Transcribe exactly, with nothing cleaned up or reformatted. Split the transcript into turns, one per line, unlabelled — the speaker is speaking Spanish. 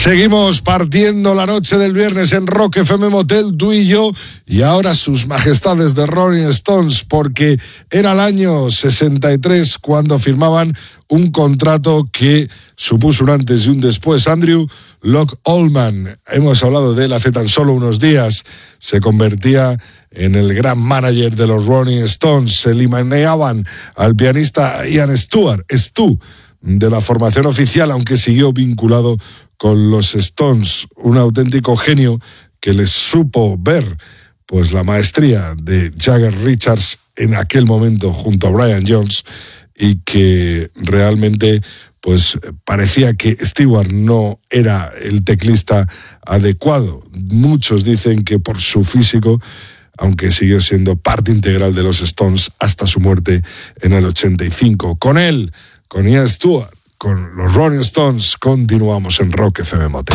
Seguimos partiendo la noche del viernes en Rock F M Motel, tú y yo, y ahora sus majestades de Rolling Stones, porque era el año sesenta y tres cuando firmaban un contrato que supuso un antes y un después. Andrew Loog Oldham, hemos hablado de él hace tan solo unos días, se convertía en el gran manager de los Rolling Stones. Se eliminaban al pianista Ian Stewart, Stu, de la formación oficial, aunque siguió vinculado con los Stones, un auténtico genio que les supo ver pues la maestría de Jagger Richards en aquel momento junto a Brian Jones, y que realmente pues parecía que Stewart no era el teclista adecuado. Muchos dicen que por su físico, aunque siguió siendo parte integral de los Stones hasta su muerte en el ochenta y cinco. Con él, con Ian Stewart, con los Rolling Stones, continuamos en Rock F M Motel.